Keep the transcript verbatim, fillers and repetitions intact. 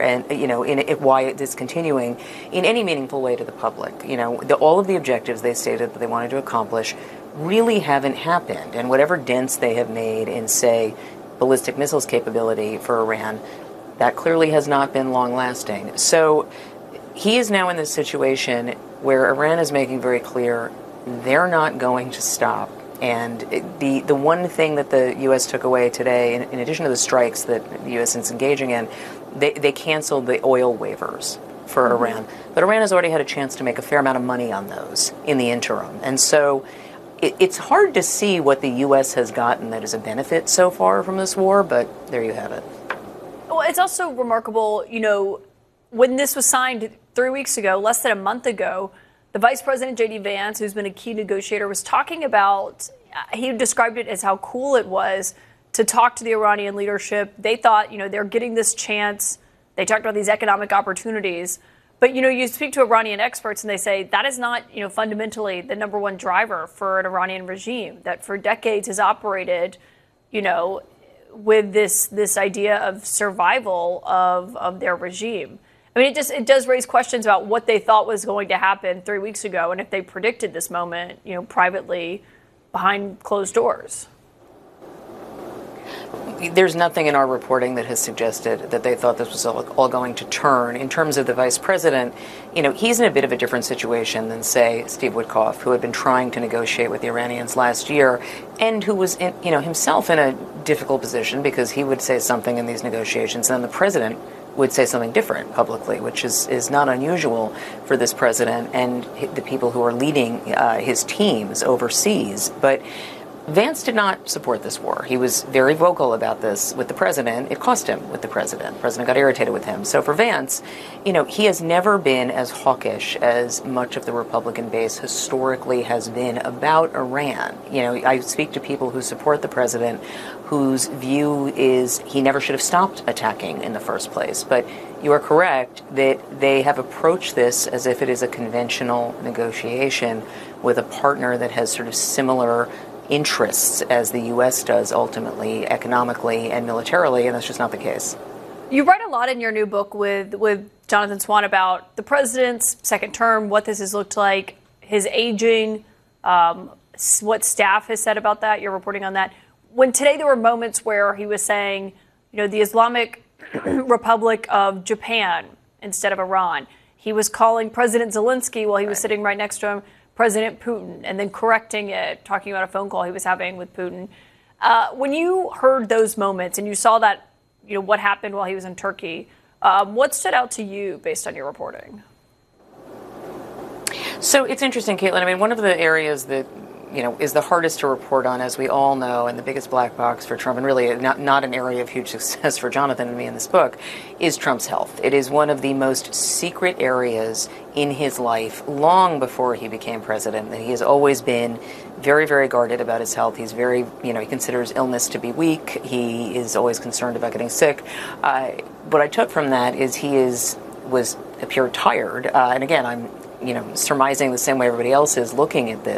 and, you know, in, in why it is continuing in any meaningful way to the public. You know, the, all of the objectives they stated that they wanted to accomplish really haven't happened. And whatever dents they have made in, say, ballistic missiles capability for Iran, that clearly has not been long-lasting. So he is now in this situation where Iran is making very clear they're not going to stop. And the the one thing that the U S took away today, in, in addition to the strikes that the U S is engaging in, they, they canceled the oil waivers for mm-hmm. Iran. But Iran has already had a chance to make a fair amount of money on those in the interim. And so it, it's hard to see what the U S has gotten that is a benefit so far from this war, but there you have it. Well, it's also remarkable, you know, when this was signed three weeks ago, less than a month ago, the Vice President, J D Vance, who's been a key negotiator, was talking about, he described it as how cool it was to talk to the Iranian leadership. They thought, you know, they're getting this chance. They talked about these economic opportunities. But, you know, you speak to Iranian experts and they say that is not, you know, fundamentally the number one driver for an Iranian regime that for decades has operated, you know, with this this idea of survival of, of their regime. I mean, it just it does raise questions about what they thought was going to happen three weeks ago and if they predicted this moment, you know, privately behind closed doors. There's nothing in our reporting that has suggested that they thought this was all, all going to turn. In terms of the vice president, you know, he's in a bit of a different situation than, say, Steve Witkoff, who had been trying to negotiate with the Iranians last year and who was, in, you know, himself in a difficult position because he would say something in these negotiations and then the president would say something different publicly, which is, is not unusual for this president and the people who are leading uh, his teams overseas. But Vance did not support this war. He was very vocal about this with the president. It cost him with the president. The president got irritated with him. So for Vance, you know, he has never been as hawkish as much of the Republican base historically has been about Iran. You know, I speak to people who support the president whose view is he never should have stopped attacking in the first place. But you are correct that they have approached this as if it is a conventional negotiation with a partner that has sort of similar interests as the U S does ultimately, economically and militarily, and that's just not the case. You write a lot in your new book with, with Jonathan Swan about the president's second term, what this has looked like, his aging, um, what staff has said about that. You're reporting on that. When today there were moments where he was saying, you know, the Islamic Republic of Japan instead of Iran. He was calling President Zelensky while he was right. sitting right next to him, President Putin, and then correcting it, talking about a phone call he was having with Putin. Uh, when you heard those moments and you saw that, you know, what happened while he was in Turkey, um, what stood out to you based on your reporting? So it's interesting, Caitlin. I mean, one of the areas that, you know, is the hardest to report on, as we all know, and the biggest black box for Trump, and really not, not an area of huge success for Jonathan and me in this book, is Trump's health. It is one of the most secret areas in his life long before he became president. That he has always been very, very guarded about his health. He's very, you know, he considers illness to be weak. He is always concerned about getting sick. Uh, what I took from that is he is was appeared tired. Uh, and again, I'm, you know, surmising the same way everybody else is looking at this.